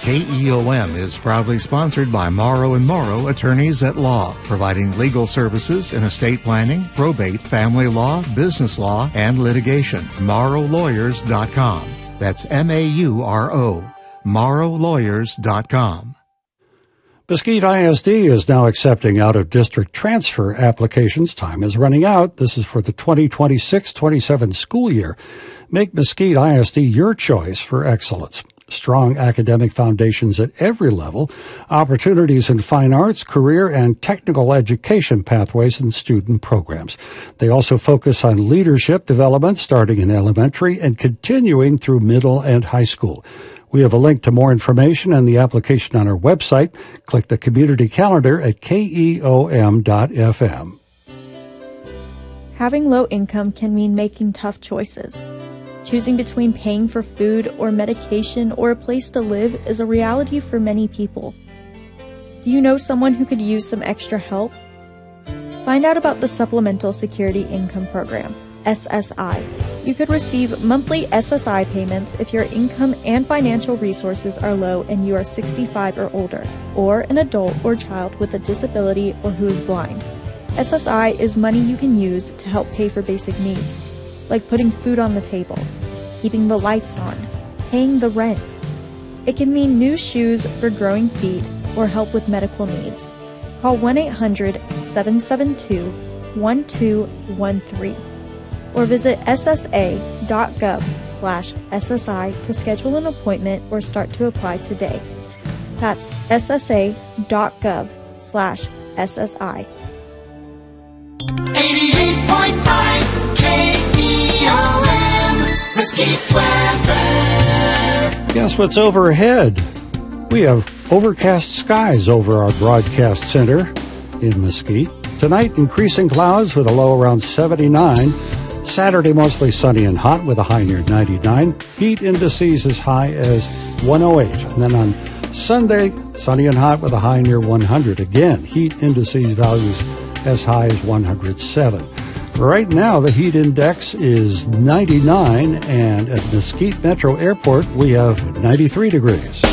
KEOM is proudly sponsored by Morrow & Morrow Attorneys at Law, providing legal services in estate planning, probate, family law, business law, and litigation. MorrowLawyers.com. That's M-A-U-R-O. MorrowLawyers.com. Mesquite ISD is now accepting out-of-district transfer applications. Time is running out. This is for the 2026-27 school year. Make Mesquite ISD your choice for excellence. Strong academic foundations at every level, opportunities in fine arts, career, and technical education pathways and student programs. They also focus on leadership development starting in elementary and continuing through middle and high school. We have a link to more information and the application on our website. Click the community calendar at keom.fm. Having low income can mean making tough choices. Choosing between paying for food or medication or a place to live is a reality for many people. Do you know someone who could use some extra help? Find out about the Supplemental Security Income Program, SSI. You could receive monthly SSI payments if your income and financial resources are low and you are 65 or older, or an adult or child with a disability or who is blind. SSI is money you can use to help pay for basic needs, like putting food on the table, keeping the lights on, paying the rent. It can mean new shoes for growing feet or help with medical needs. Call 1-800-772-1213 or visit ssa.gov/SSI to schedule an appointment or start to apply today. That's ssa.gov/SSI. 88.5 KEOM, Mesquite weather. Guess what's overhead? We have overcast skies over our broadcast center in Mesquite. Tonight, increasing clouds with a low around 79. Saturday, mostly sunny and hot with a high near 99. Heat indices as high as 108. And then on Sunday, sunny and hot with a high near 100. Again, heat indices values as high as 107. Right now, the heat index is 99, and at Mesquite Metro Airport, we have 93 degrees.